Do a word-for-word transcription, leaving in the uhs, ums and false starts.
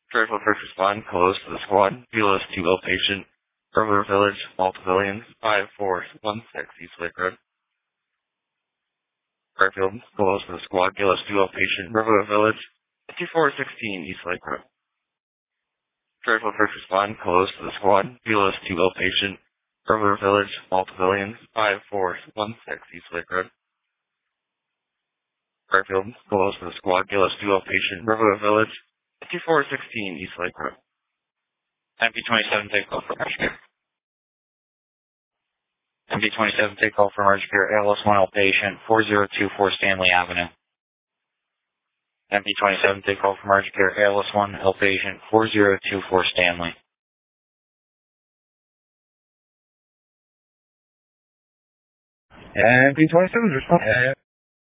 Fairfield first respond, close to the squad. B L S two L patient. River Village, Multi-Billion, five four one six East Lake Road. Fairfield, close to the squad. B L S two L patient. River Village, fifty-four sixteen East Lake Road. Fairfield first respond, close to the squad. B L S two L patient. River Village, Multi-Billion, five four one six East Lake Road. Fairfield, close to the squad. B L S two L patient. River Village, fifty-four sixteen East Lake Road. M P twenty-seven, take call from urgent care. M P twenty-seven, take call from urgent care. A L S one L patient, four zero two four Stanley Avenue. M P twenty-seven, take call from urgent care. A L S one L patient, four zero two four Stanley. M P twenty-seven, respond.